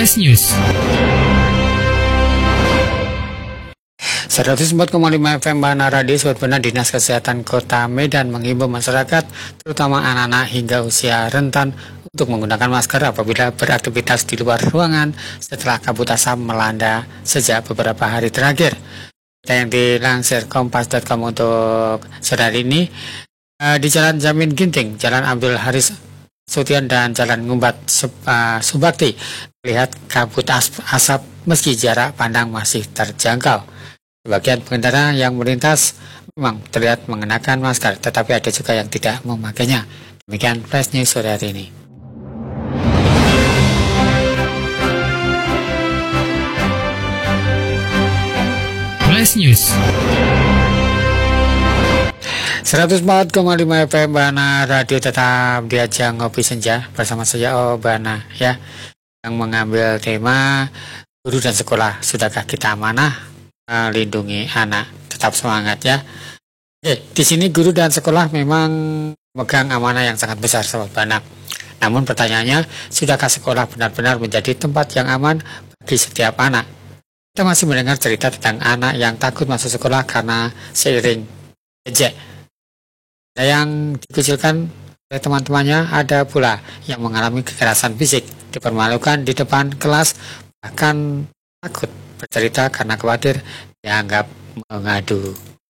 Flash News. 104,5 FM Bana Radio. Sobat Bana, Dinas Kesehatan Kota Medan menghimbau masyarakat, terutama anak-anak hingga usia rentan, untuk menggunakan masker apabila beraktivitas di luar ruangan setelah kabut asap melanda sejak beberapa hari terakhir. Yang dilansir kompas.com untuk sore hari ini, di Jalan Jamin Ginting, Jalan Abdul Haris Sutian, dan Jalan Ngumbat Subakti terlihat kabut asap meski jarak pandang masih terjangkau. Sebagian pengendara yang melintas memang terlihat mengenakan masker, tetapi ada juga yang tidak memakainya. Demikian Flash News sore hari ini. Flash News. 104,5 FM Bana Radio, tetap diajak ngopi senja bersama saya Bana ya, yang mengambil tema guru dan sekolah, sudahkah kita amanah melindungi anak. Tetap semangat ya. Oke, di sini guru dan sekolah memang memegang amanah yang sangat besar, Sobat Bana. Namun pertanyaannya, sudahkah sekolah benar-benar menjadi tempat yang aman bagi setiap anak? Kita masih mendengar cerita tentang anak yang takut masuk sekolah karena seiring ejek. Ada yang dikucilkan oleh teman-temannya, ada pula yang mengalami kekerasan fisik, dipermalukan di depan kelas, bahkan takut bercerita karena khawatir dianggap mengadu.